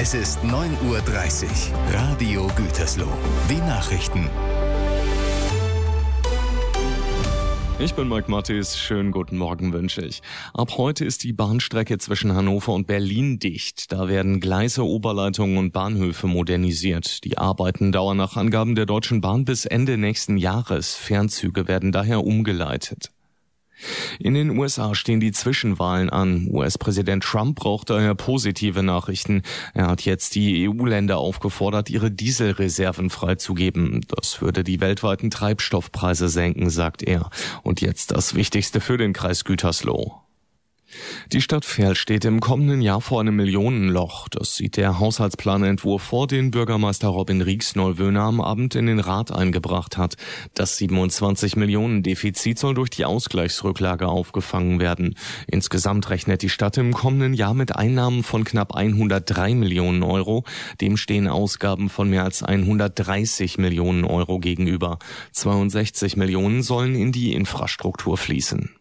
Es ist 9:30 Uhr. Radio Gütersloh. Die Nachrichten. Ich bin Mike Mattis, schönen guten Morgen wünsche ich. Ab heute ist die Bahnstrecke zwischen Hannover und Berlin dicht. Da werden Gleise, Oberleitungen und Bahnhöfe modernisiert. Die Arbeiten dauern nach Angaben der Deutschen Bahn bis Ende nächsten Jahres. Fernzüge werden daher umgeleitet. In den USA stehen die Zwischenwahlen an. US-Präsident Trump braucht daher positive Nachrichten. Er hat jetzt die EU-Länder aufgefordert, ihre Dieselreserven freizugeben. Das würde die weltweiten Treibstoffpreise senken, sagt er. Und jetzt das Wichtigste für den Kreis Gütersloh. Die Stadt Verl steht im kommenden Jahr vor einem Millionenloch. Das sieht der Haushaltsplanentwurf vor, den Bürgermeister Robin Rieksneuwöhner am Abend in den Rat eingebracht hat. Das 27 Millionen Defizit soll durch die Ausgleichsrücklage aufgefangen werden. Insgesamt rechnet die Stadt im kommenden Jahr mit Einnahmen von knapp 103 Millionen Euro. Dem stehen Ausgaben von mehr als 130 Millionen Euro gegenüber. 62 Millionen sollen in die Infrastruktur fließen.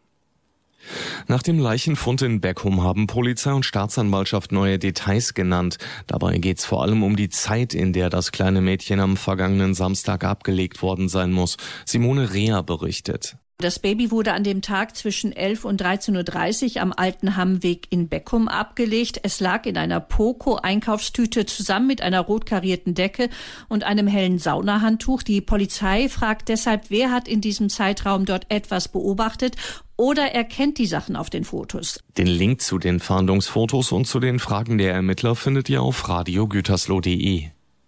Nach dem Leichenfund in Beckum haben Polizei und Staatsanwaltschaft neue Details genannt. Dabei geht's vor allem um die Zeit, in der das kleine Mädchen am vergangenen Samstag abgelegt worden sein muss. Simone Reher berichtet. Das Baby wurde an dem Tag zwischen 11 und 13.30 Uhr am Alten Hammweg in Beckum abgelegt. Es lag in einer Poco-Einkaufstüte zusammen mit einer rot karierten Decke und einem hellen Saunahandtuch. Die Polizei fragt deshalb, wer hat in diesem Zeitraum dort etwas beobachtet oder erkennt die Sachen auf den Fotos. Den Link zu den Fahndungsfotos und zu den Fragen der Ermittler findet ihr auf radiogütersloh.de.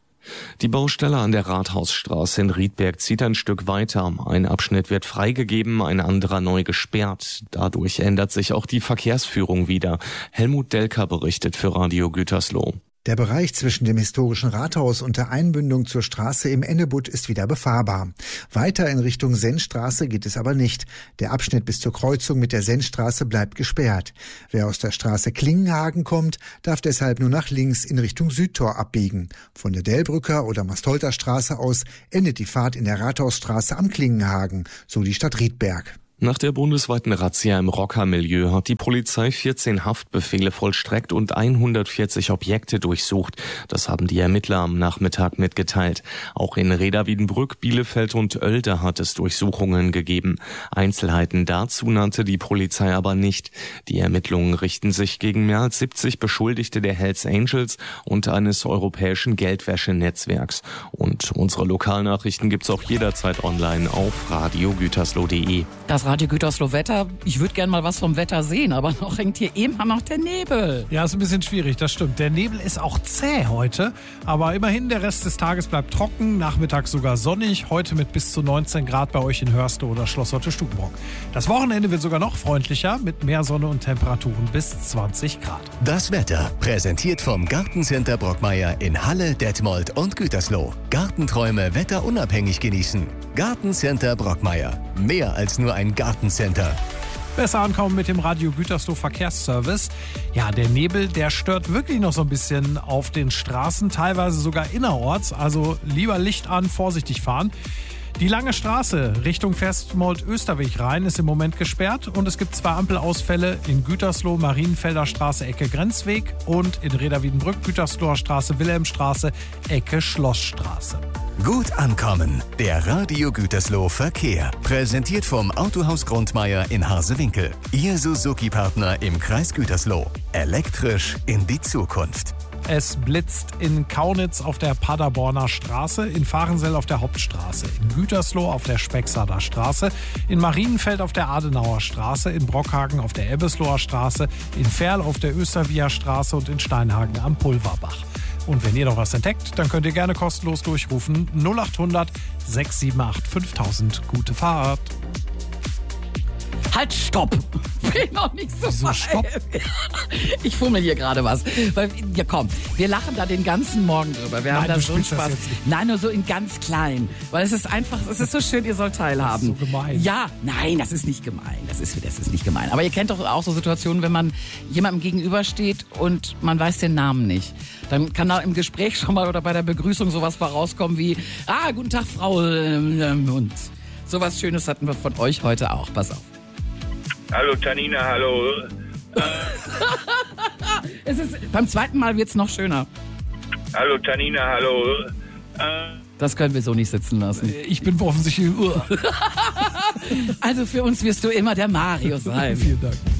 Die Baustelle an der Rathausstraße in Riedberg zieht ein Stück weiter. Ein Abschnitt wird freigegeben, ein anderer neu gesperrt. Dadurch ändert sich auch die Verkehrsführung wieder. Helmut Delker berichtet für Radio Gütersloh. Der Bereich zwischen dem historischen Rathaus und der Einbündung zur Straße im Ennebutt ist wieder befahrbar. Weiter in Richtung Sennstraße geht es aber nicht. Der Abschnitt bis zur Kreuzung mit der Sennstraße bleibt gesperrt. Wer aus der Straße Klingenhagen kommt, darf deshalb nur nach links in Richtung Südtor abbiegen. Von der Delbrücker oder Mastolter Straße aus endet die Fahrt in der Rathausstraße am Klingenhagen, so die Stadt Riedberg. Nach der bundesweiten Razzia im Rockermilieu hat die Polizei 14 Haftbefehle vollstreckt und 140 Objekte durchsucht. Das haben die Ermittler am Nachmittag mitgeteilt. Auch in Reda-Wiedenbrück, Bielefeld und Oelde hat es Durchsuchungen gegeben. Einzelheiten dazu nannte die Polizei aber nicht. Die Ermittlungen richten sich gegen mehr als 70 Beschuldigte der Hells Angels und eines europäischen Geldwäschenetzwerks. Und unsere Lokalnachrichten gibt's auch jederzeit online auf radiogütersloh.de. Das Radio Gütersloh Wetter, ich würde gerne mal was vom Wetter sehen, aber noch hängt hier eben noch der Nebel. Ja, ist ein bisschen schwierig, das stimmt. Der Nebel ist auch zäh heute, aber immerhin der Rest des Tages bleibt trocken, nachmittags sogar sonnig, heute mit bis zu 19 Grad bei euch in Hörste oder Schloss Lotte-Stukenbrock. Das Wochenende wird sogar noch freundlicher mit mehr Sonne und Temperaturen bis 20 Grad. Das Wetter präsentiert vom Gartencenter Brockmeier in Halle, Detmold und Gütersloh. Gartenträume wetterunabhängig genießen. Gartencenter Brockmeier. Mehr als nur ein Gartencenter. Besser ankommen mit dem Radio Gütersloh Verkehrsservice. Ja, der Nebel, der stört wirklich noch so ein bisschen auf den Straßen, teilweise sogar innerorts. Also lieber Licht an, vorsichtig fahren. Die lange Straße Richtung Festmold-Österweg rein ist im Moment gesperrt und es gibt 2 Ampelausfälle in Gütersloh, Marienfelder Straße, Ecke Grenzweg und in Reda-Wiedenbrück, Gütersloher Straße, Wilhelmstraße, Ecke Schlossstraße. Gut ankommen. Der Radio Gütersloh Verkehr. Präsentiert vom Autohaus Grundmeier in Harsewinkel. Ihr Suzuki-Partner im Kreis Gütersloh. Elektrisch in die Zukunft. Es blitzt in Kaunitz auf der Paderborner Straße, in Fahrensell auf der Hauptstraße, in Gütersloh auf der Specksader Straße, in Marienfeld auf der Adenauer Straße, in Brockhagen auf der Ebbesloher Straße, in Verl auf der Östervia Straße und in Steinhagen am Pulverbach. Und wenn ihr noch was entdeckt, dann könnt ihr gerne kostenlos durchrufen 0800 678 5000. Gute Fahrt! Halt, stopp! Bin noch nicht so Wieso weit. stopp? Ich fummel hier gerade was. Weil, ja komm, wir lachen da den ganzen Morgen drüber. Wir haben da so einen Spaß. Nein, nur so in ganz klein. Weil es ist einfach, es ist so schön, ihr sollt teilhaben. Das ist so gemein. Ja, nein, das ist nicht gemein. Das ist nicht gemein. Aber ihr kennt doch auch so Situationen, wenn man jemandem gegenübersteht und man weiß den Namen nicht. Dann kann da im Gespräch schon mal oder bei der Begrüßung sowas mal rauskommen wie, guten Tag, Frau, und sowas Schönes hatten wir von euch heute auch. Pass auf. Hallo Tanina, hallo. Beim zweiten Mal wird's noch schöner. Hallo Tanina, hallo. Das können wir so nicht sitzen lassen. Ich bin offensichtlich... Also für uns wirst du immer der Mario sein. Vielen Dank.